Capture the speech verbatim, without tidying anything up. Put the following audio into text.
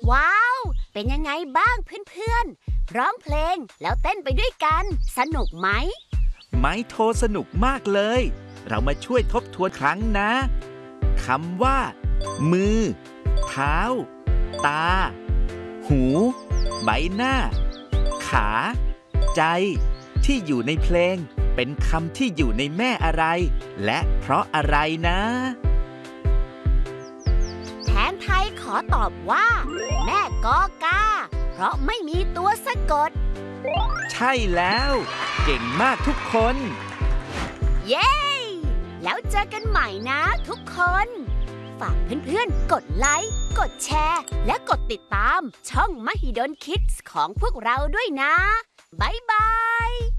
ว้าว เป็นยังไงบ้างเพื่อนๆร้องเพลงแล้วเต้นไปด้วยกัน สนุกไหมไม้โทสนุกมากเลย เรามาช่วยทบทวนครั้งนะคำว่า มือ เท้า ตา หู ใบหน้า ขา ใจ ที่อยู่ในเพลงเป็นคำที่อยู่ในแม่อะไร และเพราะอะไรนะแทนไทยขอตอบว่า แม่กอกาเพราะไม่มีตัวสะกดใช่แล้ว เก่งมากทุกคนเย้ แล้วเจอกันใหม่นะทุกคน ฝากเพื่อนๆ กดไลค์ กดแชร์ และกดติดตามช่อง Mahidol Kids ของพวกเราด้วยนะ บ๊ายบาย